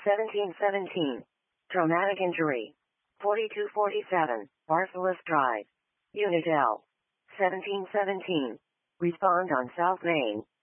1717. Traumatic injury. 4247. Barcelos Drive. Unit L. 1717. Respond on South Main.